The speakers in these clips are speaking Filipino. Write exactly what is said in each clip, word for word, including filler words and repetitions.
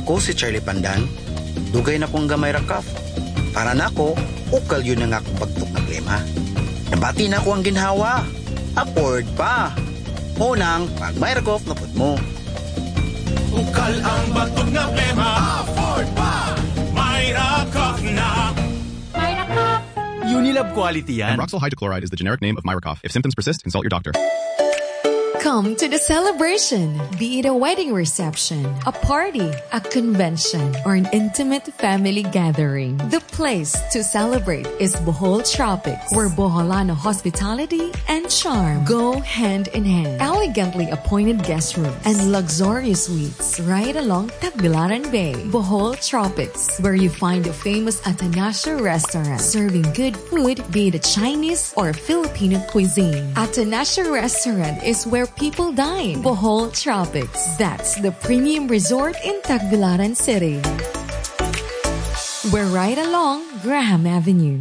Ako si Charlie Pandan, dugay na kong gamay rakaf. Para na ko, ukal yun ang akong pagtok na klema. Nabati na ko ang ginhawa. Afford pa. Unang, pag may rakaf na put mo. Ukal ang batok na klema. Afford pa. May rakaf na. May rakaf. Unilab quality yan. And Roxol Hydrochloride is the generic name of Myracough. If symptoms persist, consult your doctor. Come to the celebration, be it a wedding reception, a party, a convention, or an intimate family gathering. The place to celebrate is Bohol Tropics, where Boholano hospitality and charm go hand in hand. Elegantly appointed guest rooms and luxurious suites right along Tagbilaran Bay. Bohol Tropics, where you find the famous Atanasio restaurant, serving good food, be it a Chinese or Filipino cuisine. Atanasio restaurant is where people dine. Bohol Tropics. That's the premium resort in Tagbilaran City. We're right along Graham Avenue.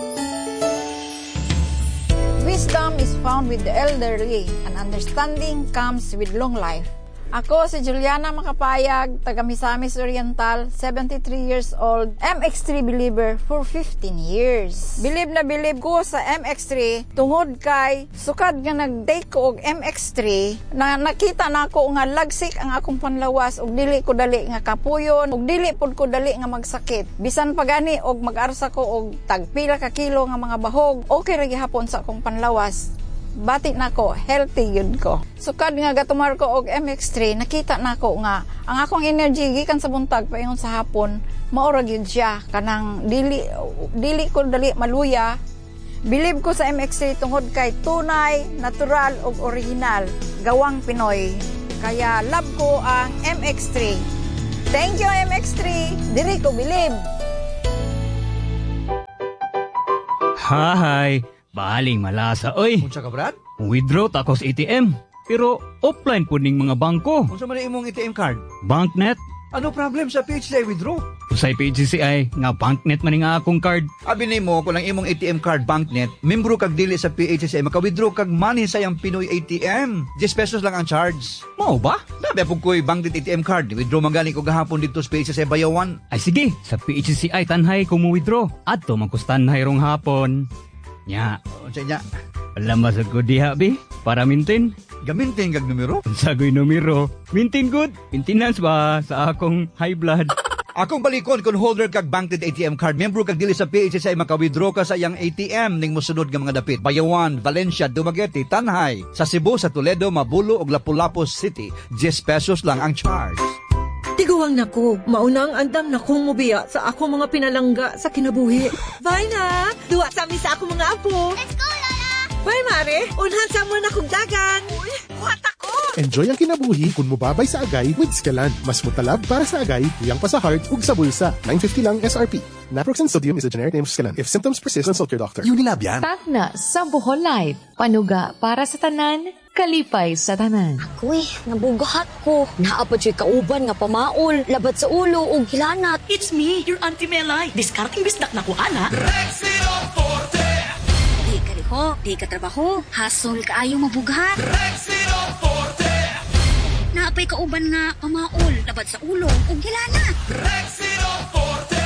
Wisdom is found with the elderly, and understanding comes with long life. Ako si Juliana Makapayag, taga Misamis Oriental, seventy-three years old, M X three believer for fifteen years. Believe na believe ko sa M X three tungod kay sukad nga nag-take ko og M X three na nakita na ako nga lagsik ang akong panlawas og dili ko dali nga kapuyon og dili pud ko dali nga magsakit. Bisan pa gani og mag-arsa ko og tagpila ka kilo nga mga bahog, okay ra gihapon sa akong panlawas. Bati na ko, healthy yun ko. Sukad nga gatumar ko og M X three, nakita na ko nga ang akong energy gikan sa buntag paingon sa hapon, maura gyud siya kanang dili dili ko dali maluya. Believe ko sa M X three tungod kay tunay, natural ug original, gawang Pinoy. Kaya love ko ang M X three. Thank you M X three. Diri ko believe. Hi. Baling malasa, oy. Unsa ka, Brad? Withdraw ta ko sa A T M. Pero offline po ning mga bangko. Unsa man imong A T M card? Banknet. Ano problem sa P H C I withdraw? Usay P H C I, nga banknet man nga akong card. Abi nimo kung lang imong A T M card banknet, membro kag dili sa P H C I, maka-withdraw kag money sa yang Pinoy A T M. ten pesos lang ang charge. Mao ba? Dabi pug koy banknet A T M card, withdraw magani ko gahapon dito sa P H C I Bayawan. Ay sige, sa P H C I tanhay ko mo withdraw. Adto man ko tanhay rong hapon. Nya, unsa nya? Alam masag ko diha bi para maintain. Gamintin kag numero? Sagoy numero. Maintain good. Maintenance ba sa akong high blood? Akong balikon kung holder kag banked A T M card, membro kag dili sa P H C I, maka-withdraw ka sa iyang A T M ning mosunod nga mga dapit. Bayawan, Valencia, Dumaguete, Tanhay, sa Cebu, sa Toledo, Mabulo ug Lapu-Lapu City. ten pesos lang ang charge. Tiguang nako, maunang andam na kong mubiya sa ako mga pinalangga sa kinabuhi. Bye na! Duwa sa amin sa ako mga apo. Let's go, Lola! Bye, Mare! Unhan sa mo na kong dagan. Uy, kuhat ako! Enjoy ang kinabuhi kung mubabay sa agay with Scalan. Mas mutalab para sa agay, tuyang pa sa heart ug sa bulsa. nine fifty lang S R P. Naproxen sodium is a generic name of Scalan. If symptoms persist, consult your doctor. Unilab yan. Tagna sa Bohol Light. Panuga para sa tanan, kalipay sa tanan. Ako eh, nabugahat ko. Naapad siya kauban nga pamaol, labat sa ulo o hilanat. It's me, your Auntie Melay. Discarding bisdak na ko, ana. Rexino Forte. Di ka liho, di ka trabaho, hasol ka ayaw mabugahat. Rexino Forte. Naapay kauban nga pamaol, labat sa ulo o hilanat. Rexino Forte.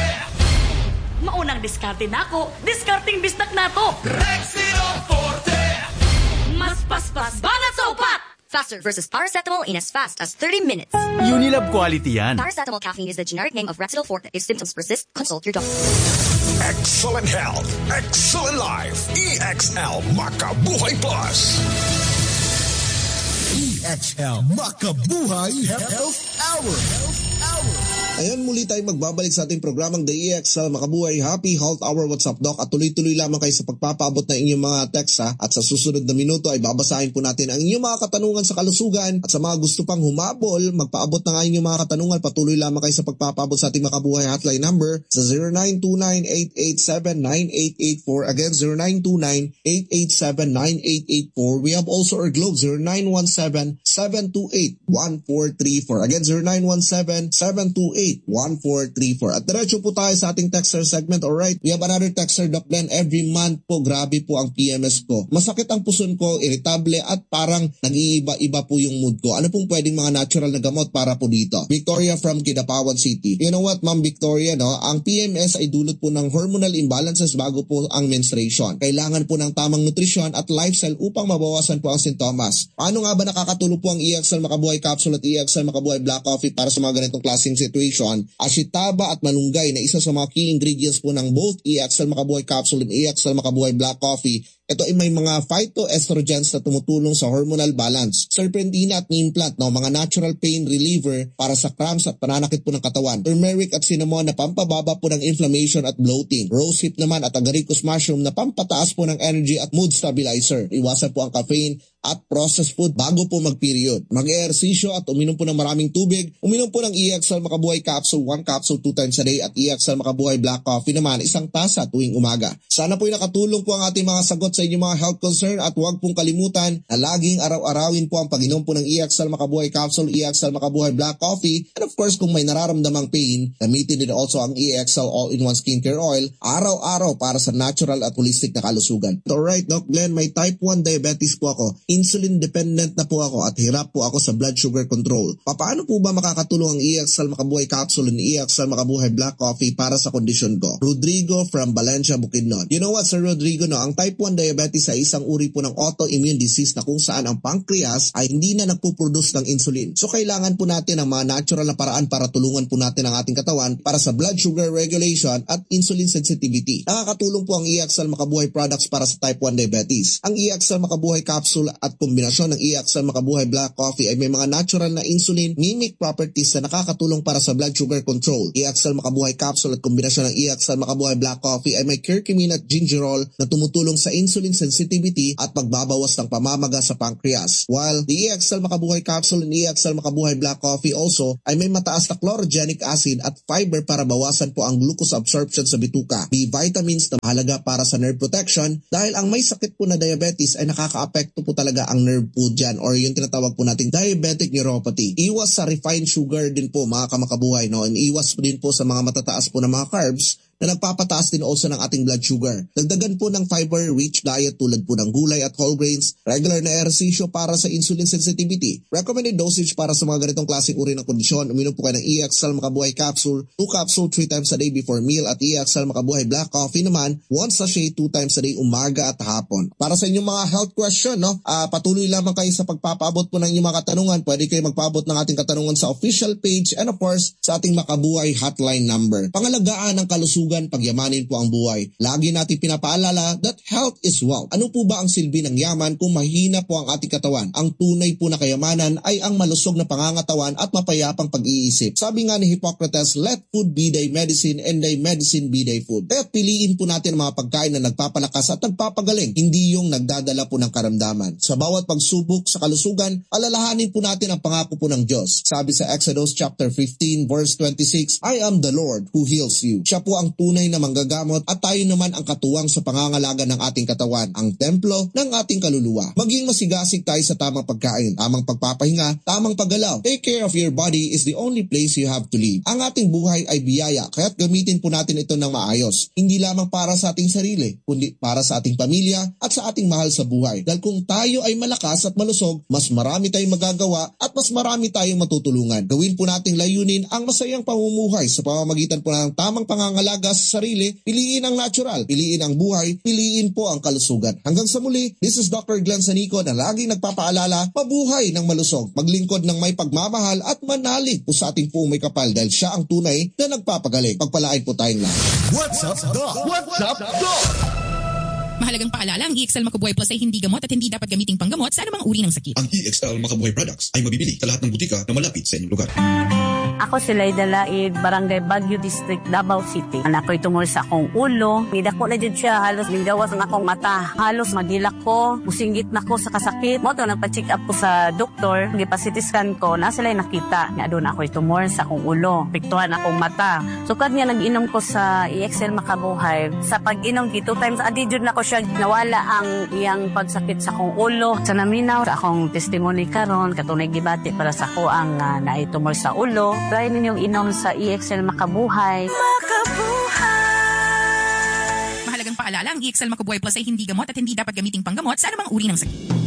Maunang diskarte na ko, discarding bisdak na to. Rexino Forte. Mas paspas, banat sa upat! Faster versus paracetamol in as fast as thirty minutes. Unilab quality yan. Paracetamol caffeine is the generic name of Rexidol Forte. If symptoms persist, consult your doctor. Excellent health, excellent life. E X L Makabuhay Plus. E X L Makabuhay Health Hour. Health Hour. Ayan, muli tayo magbabalik sa ating programang The E X L Makabuhay Happy Health Hour. What's up, Doc? At tuloy-tuloy lamang kayo sa pagpapaabot ng inyong mga text, ha? At sa susunod na minuto ay babasahin po natin ang inyong mga katanungan sa kalusugan. At sa mga gusto pang humabol, magpaabot na nga inyong mga katanungan. Patuloy lamang kayo sa pagpapaabot sa ating Makabuhay hotline number sa zero nine two nine, eight eight seven, nine eight eight four. Again, zero nine two nine, eight eight seven, nine eight eight four. We have also our Globe, zero nine one seven, seven two eight, one four three four. Again, zero nine one seven, seven two eight, eight one four three four. At diretso po tayo sa ating texter segment. Alright, we have another texter, Doc Glenn. Every month po, grabe po ang P M S ko. Masakit ang puson ko, irritable at parang nag-iiba-iba po yung mood ko. Ano pong pwedeng mga natural na gamot para po dito? Victoria from Kidapawan City. You know what, Ma'am Victoria, no? Ang P M S ay dulot po ng hormonal imbalances bago po ang menstruation. Kailangan po ng tamang nutrisyon at lifestyle upang mabawasan po ang sintomas. Paano nga ba nakakatulong po ang E X L Makabuhay Capsule at E X L Makabuhay Black Coffee para sa mga ganitong klaseng situation? Ashitaba at malunggay na isa sa mga key ingredients po ng both E X L Makabuhay Capsule and E X L Makabuhay Black Coffee. Ito ay may mga phytoestrogens na tumutulong sa hormonal balance. Serpentina at neem plant, no, mga natural pain reliever para sa cramps at pananakit po ng katawan. Turmeric at cinnamon na pampababa po ng inflammation at bloating. Rosehip naman at agaricus mushroom na pampataas po ng energy at mood stabilizer. Iwasan po ang caffeine at processed food bago po mag-period. Mag-ehersisyo at uminom po ng maraming tubig. Uminom po ng E X L Makabuhay Capsule, one capsule two times a day at E X L Makabuhay Black Coffee naman, isang tasa tuwing umaga. Sana po ay nakatulong po ang ating mga sagot sa inyong mga health concern at huwag pong kalimutan na laging araw-arawin po ang pag-inom po ng E X L Makabuhay Capsule, E X L Makabuhay Black Coffee, and of course kung may nararamdamang pain, gamitin din also ang E X L All-in-One Skincare Oil araw-araw para sa natural at holistic na kalusugan. Alright, Doc Glenn, may type one diabetes po ako. Insulin dependent na po ako at hirap po ako sa blood sugar control. Paano po ba makakatulong ang E X L Makabuhay Capsule and E X L Makabuhay Black Coffee para sa kondisyon ko? Rodrigo from Valencia, Bukidnon. You know what, Sir Rodrigo, no? Ang type one diabetes ay isang uri po ng autoimmune disease na kung saan ang pancreas ay hindi na nagpuproduce ng insulin. So kailangan po natin ang mga natural na paraan para tulungan po natin ang ating katawan para sa blood sugar regulation at insulin sensitivity. Nakakatulong po ang E X L Makabuhay products para sa type one diabetes. Ang E X L Makabuhay Capsule at kombinasyon ng E X L Makabuhay Black Coffee ay may mga natural na insulin mimic properties na nakakatulong para sa blood sugar control. E X L Makabuhay Capsule at kombinasyon ng E X L Makabuhay Black Coffee ay may curcumin at gingerol na tumutulong sa insulin sensitivity at pagbabawas ng pamamaga sa pancreas. While the E X L Makabuhay Capsule and E X L Makabuhay Black Coffee also ay may mataas na chlorogenic acid at fiber para bawasan po ang glucose absorption sa bituka. B vitamins na mahalaga para sa nerve protection dahil ang may sakit po na diabetes ay nakakaapekto po talaga ang nerve po dyan or yung tinatawag po nating diabetic neuropathy. Iwas sa refined sugar din po mga kamakabuhay, no? And iwas din po sa mga matataas po na mga carbs na nagpapataas din also ng ating blood sugar. Dagdagan po ng fiber-rich diet tulad po ng gulay at whole grains, regular na ehersisyo para sa insulin sensitivity. Recommended dosage para sa mga ganitong klaseng uri ng kondisyon, uminom po kayo ng E X L Makabuhay Capsule, two capsule three times a day before meal at E X L Makabuhay Black Coffee naman, one sachet two times a day umaga at hapon. Para sa inyong mga health question, no, uh, patuloy lamang kayo sa pagpapaabot po ng inyong mga katanungan. Pwede kayo magpaabot ng ating katanungan sa official page and of course sa ating Makabuhay hotline number. Pangalagaan ng kalusugan, pagyamanin po ang buhay. Lagi natin pinapaalala that health is wealth. Ano po ba ang silbi ng yaman kung mahina po ang ating katawan? Ang tunay po na kayamanan ay ang malusog na pangangatawan at mapayapang pag-iisip. Sabi nga ni Hippocrates, let food be thy medicine and thy medicine be thy food. Kaya piliin po natin ang mga pagkain na nagpapalakas at nagpapagaling, hindi yung nagdadala po ng karamdaman. Sa bawat pagsubok sa kalusugan, alalahanin po natin ang pangako po ng Diyos. Sabi sa Exodus chapter fifteen verse twenty-six, I am the Lord who heals you. Siya po ang tunay na manggagamot at tayo naman ang katuwang sa pangangalaga ng ating katawan, ang templo ng ating kaluluwa. Maging masigasig tayo sa tamang pagkain, tamang pagpapahinga, tamang paggalaw. Take care of your body is the only place you have to live. Ang ating buhay ay biyaya, kaya't gamitin po natin ito ng maayos. Hindi lamang para sa ating sarili, kundi para sa ating pamilya at sa ating mahal sa buhay. Dahil kung tayo ay malakas at malusog, mas marami tayong magagawa at mas marami tayong matutulungan. Gawin po nating layunin ang masayang pamumuhay sa pamamagitan po ng tamang pangangalaga sa sarili. Piliin ang natural, piliin ang buhay, piliin po ang kalusugan. Hanggang sa muli, this is Doctor Glenn Sanico na laging nagpapaalala, mabuhay ng malusog, maglingkod ng may pagmamahal at manalig po sa ating puong may kapal dahil siya ang tunay na nagpapagaling. Pagpalain po tayong lahat. What's up, Doc? What's up, Doc? Mahalagang paalala, ang E X L Makabuhay Plus ay hindi gamot at hindi dapat gamiting panggamot sa anumang uri ng sakit. Ang E X L Makabuhay products ay mabibili sa lahat ng butika na malapit sa inyong lugar. Ako si Layda Laid, Barangay Baguio District, Davao City. Anak ko'y tumor sa akong ulo. Midako na dyan siya, halos minggawas ang akong mata. Halos magilak ko, musinggit na ko sa kasakit. Mo to, nagpa-check up ko sa doktor. Nagpa-C T scan ko, na sila nakita. Nga doon ako'y tumor sa akong ulo. Piktuhan akong mata. Sukad niya nag-inom ko sa E X L Makabuhay. Sa pag-inom, two times a day dyan na ko siya. Nawala ang iyang pagsakit sa akong ulo. Sa naminaw, sa akong testimony karon, katunay gibati para sa ko ang uh, naitumor sa ulo. Try ninyong inom sa E X L Makabuhay. Mahalagang paalala, ang E X L Makabuhay Plus ay hindi gamot at hindi dapat gamiting panggamot sa anumang uri ng sakit.